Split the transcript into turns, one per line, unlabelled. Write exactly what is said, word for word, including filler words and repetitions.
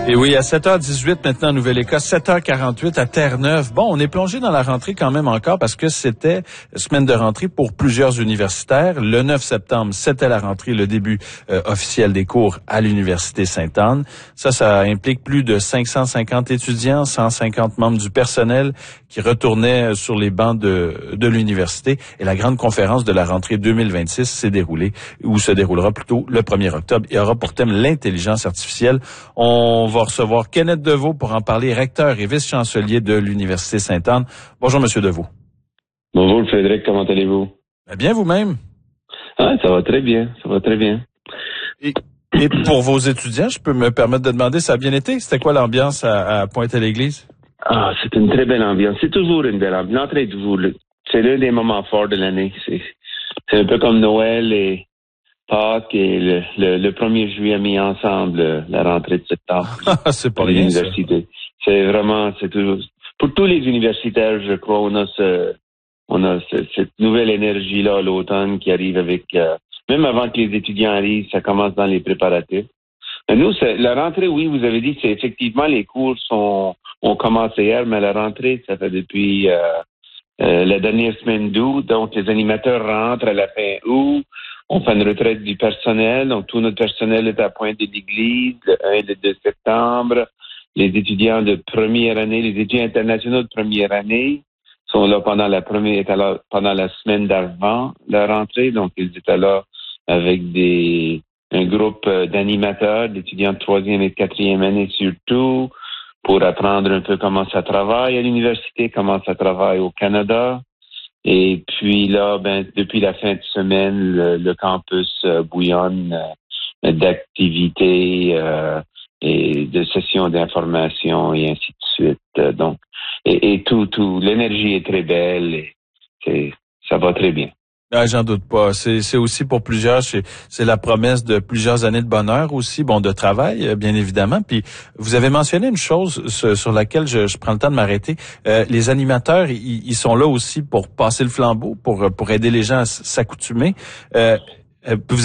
Et oui, à sept heures dix-huit maintenant, Nouvelle-Écosse, sept heures quarante-huit à Terre-Neuve. Bon, on est plongé dans la rentrée quand même encore parce que c'était semaine de rentrée pour plusieurs universitaires. Le neuf septembre, c'était la rentrée, le début euh, officiel des cours à l'Université Sainte-Anne. Ça, ça implique plus de cinq cent cinquante étudiants, cent cinquante membres du personnel qui retournaient sur les bancs de, de l'université. Et la grande conférence de la rentrée deux mille vingt-six s'est déroulée, ou se déroulera plutôt le premier octobre, et aura pour thème l'intelligence artificielle. On va recevoir Kenneth Deveau pour en parler, recteur et vice-chancelier de l'Université Sainte-Anne. Bonjour, Monsieur Deveau.
Bonjour, Frédéric, comment allez-vous?
Bien, vous-même?
Ah, ça va très bien, ça va très bien.
Et, et pour vos étudiants, je peux me permettre de demander, ça a bien été? C'était quoi l'ambiance à, à Pointe-à-l'Église?
Ah, c'est une très belle ambiance. C'est toujours une belle ambiance. L'entrée est toujours, c'est l'un des moments forts de l'année. C'est, c'est un peu comme Noël et Pâques et le, le, le premier juillet mis ensemble, la rentrée de septembre.
C'est pas
pour
rien,
l'université. Ça. C'est vraiment, c'est toujours, pour tous les universitaires, je crois, on a ce, on a ce, cette nouvelle énergie-là à l'automne qui arrive avec, euh, même avant que les étudiants arrivent, ça commence dans les préparatifs. Mais nous, c'est, la rentrée, oui, vous avez dit, c'est effectivement, les cours sont, ont commencé hier, mais la rentrée, ça fait depuis, euh, euh, la dernière semaine d'août. Donc, les animateurs rentrent à la fin août. On fait une retraite du personnel. Donc, tout notre personnel est à Pointe de l'Église le un et le deux septembre. Les étudiants de première année, les étudiants internationaux de première année sont là pendant la première, étaient là pendant la semaine d'avant la rentrée. Donc, ils étaient là avec des, un groupe d'animateurs, d'étudiants de troisième et de quatrième année surtout, pour apprendre un peu comment ça travaille à l'université, comment ça travaille au Canada. Et puis là, ben, depuis la fin de semaine, le, le campus euh, bouillonne euh, d'activités euh, et de sessions d'information et ainsi de suite. Euh, donc, et, et tout, tout, l'énergie est très belle et c'est, ça va très bien.
Ah, j'en doute pas. C'est, c'est aussi pour plusieurs, c'est, c'est la promesse de plusieurs années de bonheur aussi, bon, de travail, bien évidemment. Puis, vous avez mentionné une chose sur laquelle je, je prends le temps de m'arrêter. Euh, les animateurs, ils, ils sont là aussi pour passer le flambeau, pour pour aider les gens à s'accoutumer. Euh, vous